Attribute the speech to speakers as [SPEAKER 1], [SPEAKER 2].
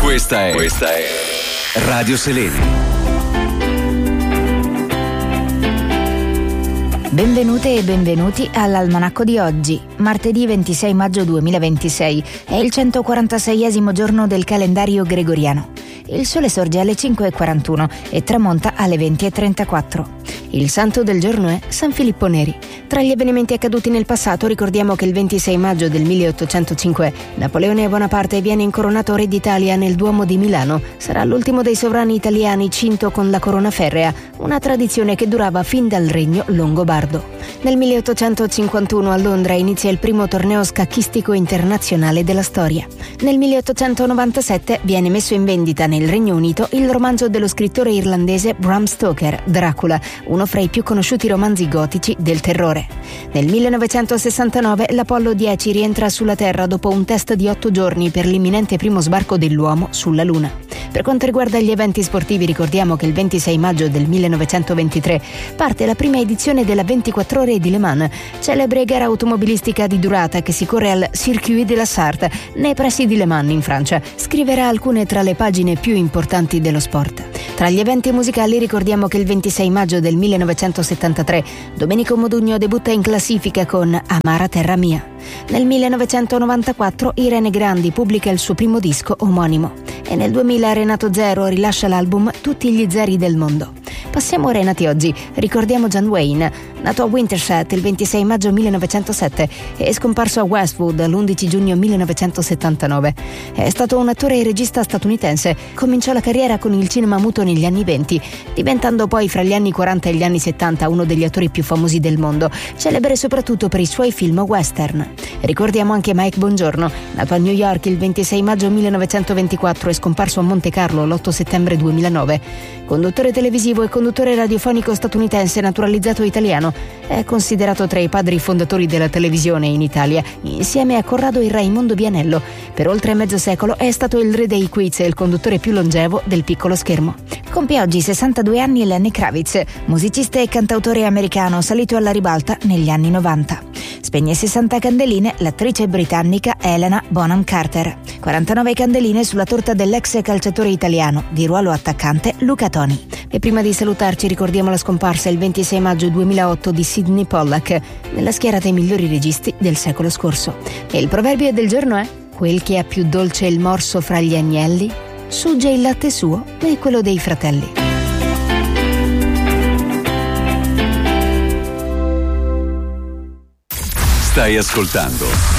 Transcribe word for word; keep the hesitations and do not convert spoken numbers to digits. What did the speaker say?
[SPEAKER 1] Questa è, questa è Radio Selene.
[SPEAKER 2] Benvenute e benvenuti all'Almanacco di oggi, martedì ventisei maggio duemilaventisei, è il centoquarantaseiesimo giorno del calendario gregoriano. Il sole sorge alle cinque e quarantuno e tramonta alle venti e trentaquattro. Il santo del giorno è San Filippo Neri. Tra gli avvenimenti accaduti nel passato ricordiamo che il ventisei maggio del milleottocentocinque Napoleone Bonaparte viene incoronato re d'Italia nel Duomo di Milano. Sarà l'ultimo dei sovrani italiani cinto con la corona ferrea, una tradizione che durava fin dal regno longobardo. Nel milleottocentocinquantuno a Londra inizia il primo torneo scacchistico internazionale della storia. Nel milleottocentonovantasette viene messo in vendita nel Regno Unito il romanzo dello scrittore irlandese Bram Stoker, Dracula, uno fra i più conosciuti romanzi gotici del terrore. Nel millenovecentosessantanove l'Apollo dieci rientra sulla Terra dopo un test di otto giorni per l'imminente primo sbarco dell'uomo sulla Luna. Per quanto riguarda gli eventi sportivi ricordiamo che il ventisei maggio del millenovecentoventitré parte la prima edizione della ventiquattro ore di Le Mans, celebre gara automobilistica di durata che si corre al Circuit de la Sarthe, nei pressi di Le Mans in Francia. Scriverà alcune tra le pagine più importanti dello sport. Tra gli eventi musicali ricordiamo che il ventisei maggio del millenovecentosettantatré Domenico Modugno debutta in classifica con Amara terra mia. Nel millenovecentonovantaquattro Irene Grandi pubblica il suo primo disco omonimo e nel duemila Renato Zero rilascia l'album Tutti gli zeri del mondo. Passiamo ora ai nati oggi. Ricordiamo John Wayne, nato a Winterset il ventisei maggio millenovecentosette e scomparso a Westwood l'undici giugno millenovecentosettantanove. È stato un attore e regista statunitense. Cominciò la carriera con il cinema muto negli anni venti, diventando poi fra gli anni quaranta e gli anni settanta uno degli attori più famosi del mondo, celebre soprattutto per i suoi film western. Ricordiamo anche Mike Bongiorno, nato a New York il ventisei maggio millenovecentoventiquattro e scomparso a Monte Carlo l'otto settembre duemilanove. Conduttore televisivo e conduttore radiofonico statunitense naturalizzato italiano, è considerato tra i padri fondatori della televisione in Italia, insieme a Corrado e Raimondo Vianello. Per oltre mezzo secolo è stato il re dei quiz e il conduttore più longevo del piccolo schermo. Compie oggi sessantadue anni Lenny Kravitz, musicista e cantautore americano salito alla ribalta negli anni novanta. Spegne sessanta candeline l'attrice britannica Helena Bonham Carter. quarantanove candeline sulla torta dell'ex calciatore italiano, di ruolo attaccante, Luca Toni. E prima di salutarci ricordiamo la scomparsa il ventisei maggio duemilaotto di Sidney Pollack, nella schiera dei migliori registi del secolo scorso. E il proverbio del giorno è: quel che ha più dolce il morso fra gli agnelli, sugge il latte suo e quello dei fratelli.
[SPEAKER 1] Stai ascoltando